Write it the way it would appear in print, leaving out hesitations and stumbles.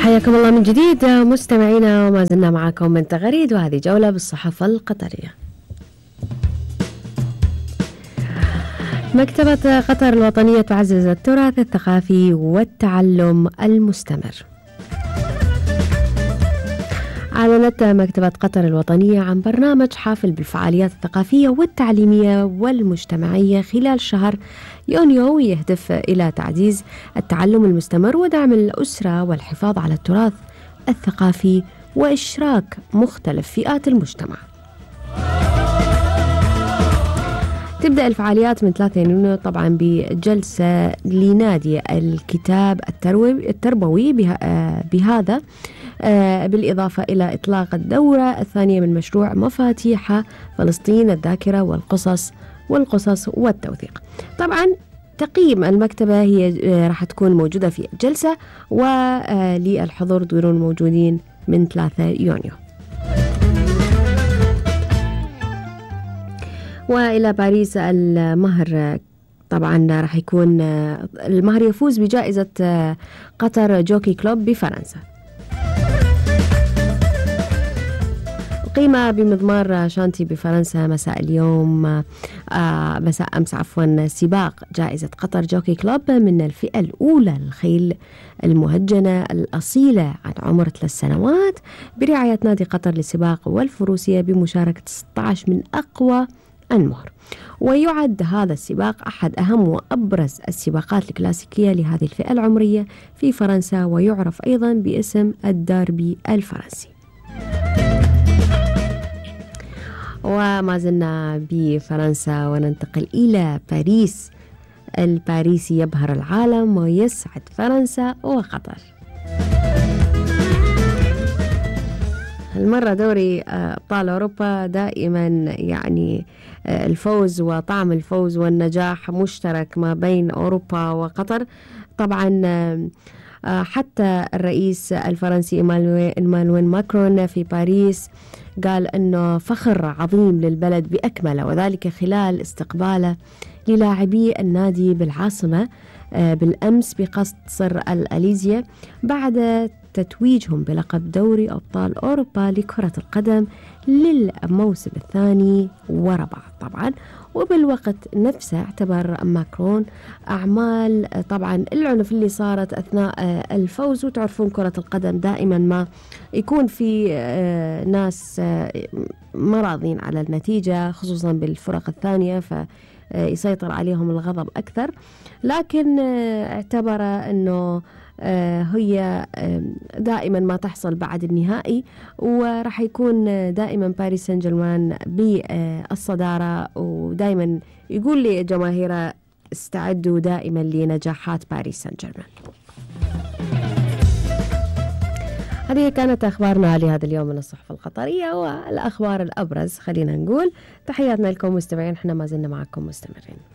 حياكم الله من جديد مستمعينا، وما زلنا معكم من تغريد، وهذه جولة بالصحافة القطرية. مكتبة قطر الوطنية تعزز التراث الثقافي والتعلم المستمر. أعلنت مكتبة قطر الوطنية عن برنامج حافل بالفعاليات الثقافية والتعليمية والمجتمعية خلال شهر يونيو، يهدف إلى تعزيز التعلم المستمر ودعم الأسرة والحفاظ على التراث الثقافي وإشراك مختلف فئات المجتمع. تبدأ الفعاليات من 3 يونيو طبعا بجلسة لنادي الكتاب التربوي بهذا بالإضافة إلى إطلاق الدورة الثانية من مشروع مفاتيح فلسطين الذاكرة والقصص والتوثيق. طبعا تقييم المكتبة هي راح تكون موجودة في الجلسة، وللحضور دورون موجودين من 3 يونيو. وإلى باريس المهر، طبعا راح يكون المهر يفوز بجائزة قطر جوكي كلوب بفرنسا. قيمة بمضمار شانتي بفرنسا مساء أمس سباق جائزة قطر جوكي كلوب من الفئة الأولى للخيل المهجنة الأصيلة عن عمر 3 سنوات برعاية نادي قطر للسباق والفروسية بمشاركة 16 من أقوى المهر. ويعد هذا السباق أحد أهم وأبرز السباقات الكلاسيكية لهذه الفئة العمرية في فرنسا، ويعرف أيضا باسم الداربي الفرنسي. وما زلنا بفرنسا وننتقل إلى باريس. الباريسي يبهر العالم ويسعد فرنسا وقطر. المرة دوري أبطال أوروبا دائما يعني الفوز وطعم الفوز والنجاح مشترك ما بين أوروبا وقطر. طبعا حتى الرئيس الفرنسي إيمانويل ماكرون في باريس قال أنه فخر عظيم للبلد بأكمله، وذلك خلال استقباله للاعبي النادي بالعاصمة بالأمس بقصر الأليزيا بعد تتويجهم بلقب دوري أبطال أوروبا لكرة القدم للموسم الثاني ورا بعض. طبعا وبالوقت نفسه اعتبر ماكرون أعمال طبعا العنف اللي صارت أثناء الفوز، وتعرفون كرة القدم دائما ما يكون في ناس ما راضين على النتيجة خصوصا بالفرق الثانية، فيسيطر عليهم الغضب أكثر. لكن اعتبر أنه هي دائما ما تحصل بعد النهائي، وراح يكون دائما باريس سان جيرمان بالصدارة، ودائما يقول لي جماهيره استعدوا دائما لنجاحات باريس سان جيرمان. هذه كانت أخبارنا لهذا اليوم من الصحافة القطرية، والأخبار الأبرز خلينا نقول. تحياتنا لكم مستمعين، احنا ما زلنا معكم مستمرين.